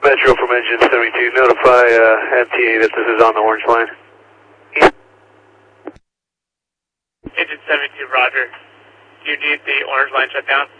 Metro from Engine 72, notify MTA that this is on the orange line. Engine 72, roger. Do you need the orange line shut down?